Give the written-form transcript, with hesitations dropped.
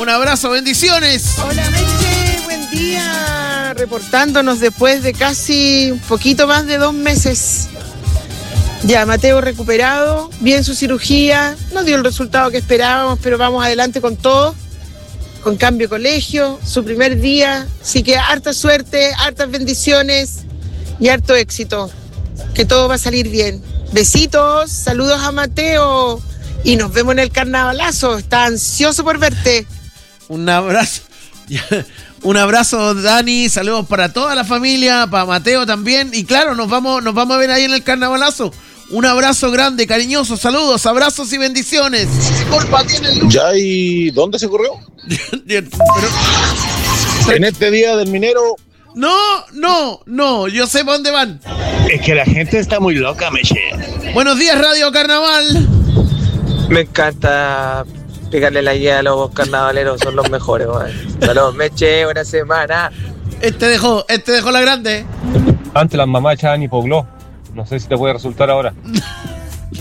Un abrazo, bendiciones. Hola, Meche, buen día. Reportándonos después de casi un poquito más de 2 meses. Ya, Mateo recuperado, bien su cirugía, no dio el resultado que esperábamos, pero vamos adelante con todo, con cambio de colegio, su primer día, así que harta suerte, hartas bendiciones y harto éxito, que todo va a salir bien. Besitos, saludos a Mateo y nos vemos en el carnavalazo, está ansioso por verte. Un abrazo. Un abrazo, Dani, saludos para toda la familia, para Mateo también, y claro, nos vamos a ver ahí en el carnavalazo. Un abrazo grande, cariñoso, saludos, abrazos y bendiciones. ¿Ya y dónde se ocurrió? En este día del minero. No, yo sé para dónde van. Es que la gente está muy loca, Meche. Buenos días, Radio Carnaval. Me encanta pegarle la guía a los carnavaleros, son los mejores, man. Saludos, Meche, buena semana. Este dejó la grande. Antes las mamás echaban hipoglós. No sé si te puede resultar ahora.